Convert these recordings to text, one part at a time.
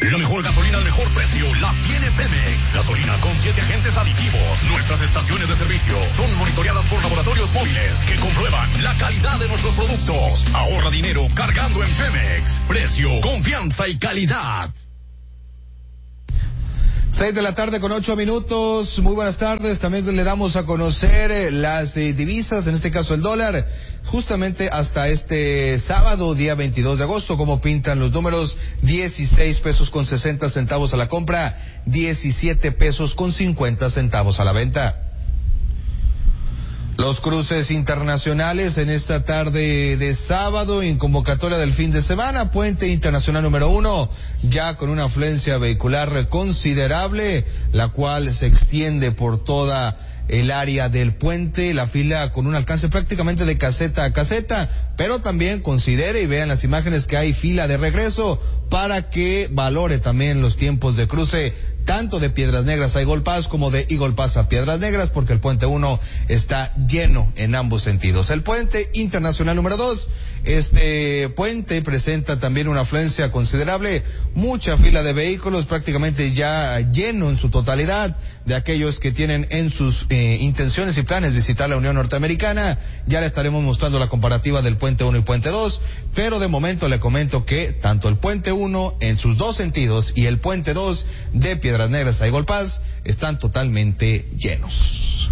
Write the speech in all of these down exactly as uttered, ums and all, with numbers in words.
La mejor gasolina al mejor precio la tiene Pemex. Gasolina con siete agentes aditivos. Nuestras estaciones de servicio son monitoreadas por laboratorios móviles que comprueban la calidad de nuestros productos. Ahorra dinero cargando en Pemex. Precio, confianza y calidad. Seis de la tarde con ocho minutos. Muy buenas tardes. También le damos a conocer eh, las eh, divisas, en este caso el dólar, justamente hasta este sábado, día veintidós de agosto, como pintan los números: dieciséis pesos con sesenta centavos a la compra, diecisiete pesos con cincuenta centavos a la venta. Los cruces internacionales en esta tarde de sábado, en convocatoria del fin de semana, puente internacional número uno, ya con una afluencia vehicular considerable, la cual se extiende por toda el área del puente, la fila con un alcance prácticamente de caseta a caseta, pero también considere y vean las imágenes que hay fila de regreso para que valore también los tiempos de cruce, tanto de Piedras Negras a Eagle Pass como de Eagle Pass a Piedras Negras, porque el puente uno está lleno en ambos sentidos. El puente internacional número dos, este puente presenta también una afluencia considerable, mucha fila de vehículos, prácticamente ya lleno en su totalidad, de aquellos que tienen en sus eh, intenciones y planes visitar la Unión Norteamericana. Ya le estaremos mostrando la comparativa del puente uno y puente dos, pero de momento le comento que tanto el puente uno en sus dos sentidos y el puente dos de Piedras Negras a Eagle Pass están totalmente llenos.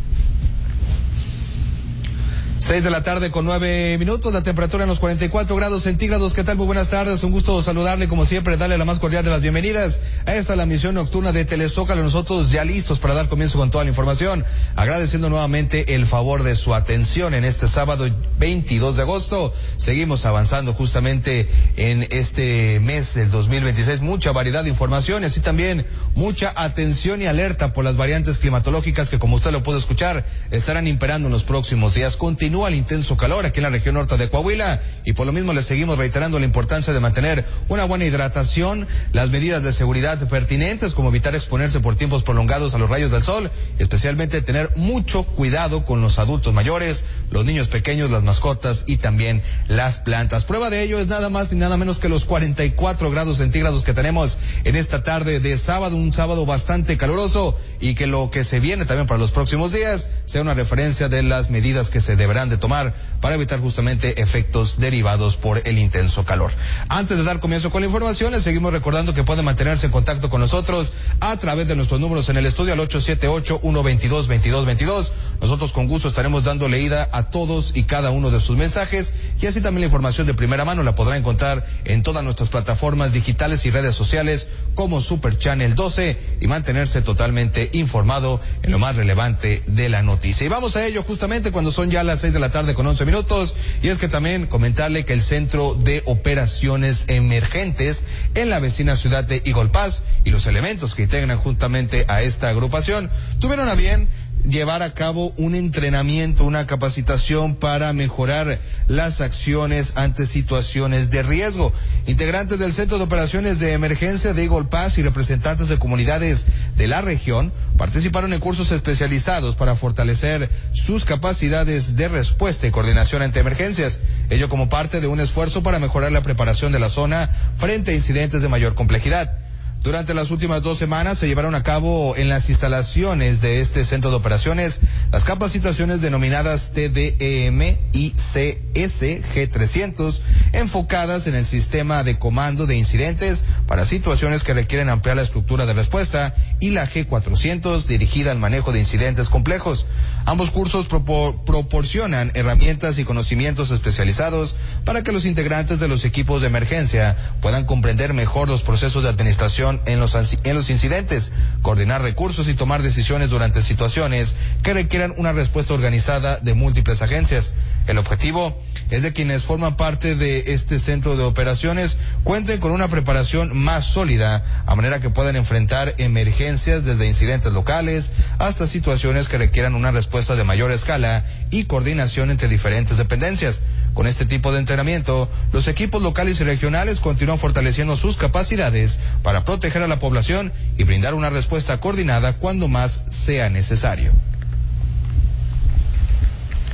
Seis de la tarde con nueve minutos, la temperatura en los cuarenta y cuatro grados centígrados. ¿Qué tal? Muy buenas tardes, un gusto saludarle, como siempre, darle la más cordial de las bienvenidas a esta la misión nocturna de Telezócalo. Nosotros ya listos para dar comienzo con toda la información, agradeciendo nuevamente el favor de su atención en este sábado veintidós de agosto. Seguimos avanzando justamente en este mes del dos mil veintiséis, mucha variedad de información y así también mucha atención y alerta por las variantes climatológicas que, como usted lo puede escuchar, estarán imperando en los próximos días. Continúa el intenso calor aquí en la región norte de Coahuila y por lo mismo le seguimos reiterando la importancia de mantener una buena hidratación, las medidas de seguridad pertinentes como evitar exponerse por tiempos prolongados a los rayos del sol, especialmente tener mucho cuidado con los adultos mayores, los niños pequeños, las mascotas y también las plantas. Prueba de ello es nada más ni nada menos que los cuarenta y cuatro grados centígrados que tenemos en esta tarde de sábado, un sábado bastante caluroso, y que lo que se viene también para los próximos días sea una referencia de las medidas que se deberán de tomar para evitar justamente efectos derivados por el intenso calor. Antes de dar comienzo con la información, les seguimos recordando que pueden mantenerse en contacto con nosotros a través de nuestros números en el estudio al ocho siete ocho, uno dos dos, dos dos dos dos. Nosotros con gusto estaremos dando leída a todos y cada uno de sus mensajes, y así también la información de primera mano la podrá encontrar en todas nuestras plataformas digitales y redes sociales como Super Channel doce, y mantenerse totalmente informado en lo más relevante de la noticia. Y vamos a ello justamente cuando son ya las seis de la tarde con once minutos, y es que también comentarle que el Centro de Operaciones Emergentes en la vecina ciudad de Eagle Pass y los elementos que integran justamente a esta agrupación tuvieron a bien llevar a cabo un entrenamiento, una capacitación para mejorar las acciones ante situaciones de riesgo. Integrantes del Centro de Operaciones de Emergencia de Eagle Pass y representantes de comunidades de la región participaron en cursos especializados para fortalecer sus capacidades de respuesta y coordinación ante emergencias, ello como parte de un esfuerzo para mejorar la preparación de la zona frente a incidentes de mayor complejidad. Durante las últimas dos semanas se llevaron a cabo en las instalaciones de este centro de operaciones las capacitaciones denominadas T D E M y C S G trescientos, enfocadas en el sistema de comando de incidentes para situaciones que requieren ampliar la estructura de respuesta, y la G cuatrocientos, dirigida al manejo de incidentes complejos. Ambos cursos propor- proporcionan herramientas y conocimientos especializados para que los integrantes de los equipos de emergencia puedan comprender mejor los procesos de administración en los, en los incidentes, coordinar recursos y tomar decisiones durante situaciones que requieran una respuesta organizada de múltiples agencias. El objetivo es de quienes forman parte de este centro de operaciones cuenten con una preparación más sólida, a manera que puedan enfrentar emergencias desde incidentes locales hasta situaciones que requieran una respuesta de mayor escala y coordinación entre diferentes dependencias. Con este tipo de entrenamiento, los equipos locales y regionales continúan fortaleciendo sus capacidades para proteger a la población y brindar una respuesta coordinada cuando más sea necesario.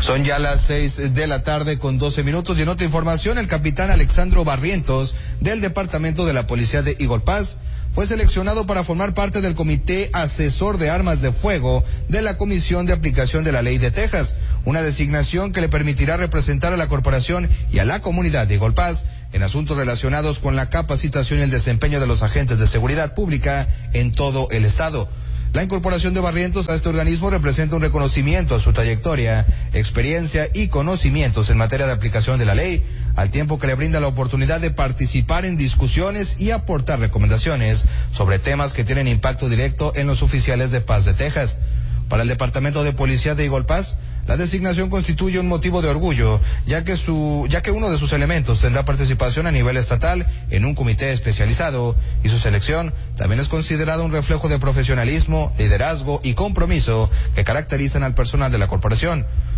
Son ya las seis de la tarde con doce minutos y en otra información, el capitán Alexandro Barrientos del Departamento de la Policía de Eagle Pass fue seleccionado para formar parte del Comité Asesor de Armas de Fuego de la Comisión de Aplicación de la Ley de Texas, una designación que le permitirá representar a la corporación y a la comunidad de Eagle Pass en asuntos relacionados con la capacitación y el desempeño de los agentes de seguridad pública en todo el estado. La incorporación de Barrientos a este organismo representa un reconocimiento a su trayectoria, experiencia y conocimientos en materia de aplicación de la ley, al tiempo que le brinda la oportunidad de participar en discusiones y aportar recomendaciones sobre temas que tienen impacto directo en los oficiales de paz de Texas. Para el Departamento de Policía de Eagle Pass, la designación constituye un motivo de orgullo, ya que su, ya que uno de sus elementos tendrá participación a nivel estatal en un comité especializado, y su selección también es considerada un reflejo de profesionalismo, liderazgo y compromiso que caracterizan al personal de la corporación.